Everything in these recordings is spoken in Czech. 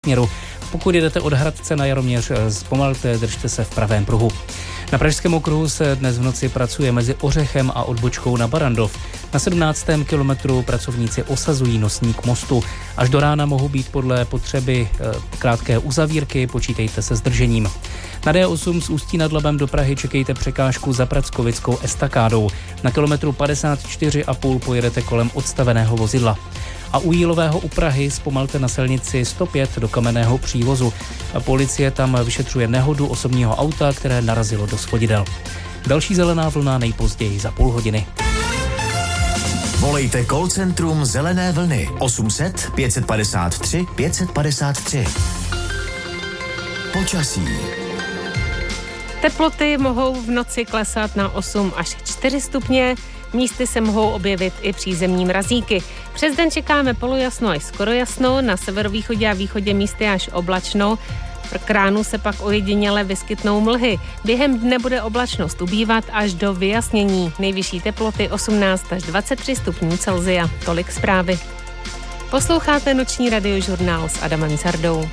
směru. Pokud jedete od Hradce na Jaroměř, zpomalte, držte se v pravém pruhu. Na Pražském okruhu se dnes v noci pracuje mezi Ořechem a odbočkou na Barrandov. Na 17. kilometru pracovníci osazují nosník mostu. Až do rána mohou být podle potřeby krátké uzavírky, počítejte se zdržením. Na D8 z Ústí nad Labem do Prahy čekejte překážku za Prackovickou estakádou. Na kilometru 54,5 pojedete kolem odstaveného vozidla. A u Jílového u Prahy zpomalte na silnici 105 do Kamenného přívozu. Policie tam vyšetřuje nehodu osobního auta, které narazilo do svodidel. Další zelená vlna nejpozději za půl hodiny. Volejte call centrum Zelené vlny 800 553 553. Počasí. Teploty mohou v noci klesat na 8 až 4 stupně. Místy se mohou objevit i přízemní mrazíky. Přes den čekáme polojasno až skoro jasno, na severovýchodě a východě místy až oblačno. K ránu se pak ojediněle vyskytnou mlhy. Během dne bude oblačnost ubývat až do vyjasnění. Nejvyšší teploty 18 až 23 stupňů Celsia. Tolik zprávy. Posloucháte noční radiožurnál s Adamem Cardou.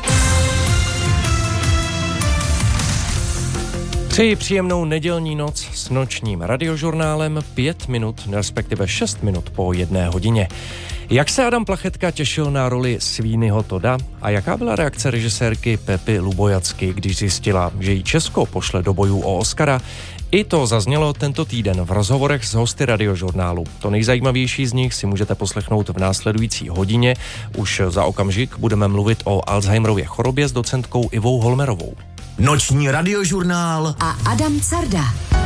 Přeji příjemnou nedělní noc s nočním radiožurnálem 5 minut, respektive 6 minut po 1 hodině. Jak se Adam Plachetka těšil na roli Sweeneyho Todda a jaká byla reakce režisérky Pepy Lubojacky, když zjistila, že jí Česko pošle do bojů o Oscara? I to zaznělo tento týden v rozhovorech s hosty radiožurnálu. To nejzajímavější z nich si můžete poslechnout v následující hodině. Už za okamžik budeme mluvit o Alzheimerově chorobě s docentkou Ivou Holmerovou. Noční radiožurnál a Adam Carda.